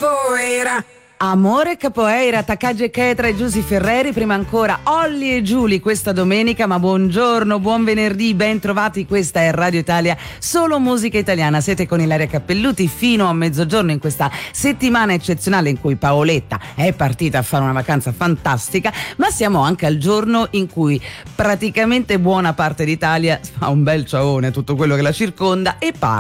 capoeira. Amore Capoeira, Takagi Chetra e Giusy Ferreri, prima ancora Olli e Giuli questa domenica, ma buongiorno, buon venerdì, ben trovati, questa è Radio Italia, solo musica italiana, siete con Ilaria Cappelluti fino a mezzogiorno in questa settimana eccezionale in cui Paoletta è partita a fare una vacanza fantastica, ma siamo anche al giorno in cui praticamente buona parte d'Italia fa un bel ciaone, tutto quello che la circonda, e parte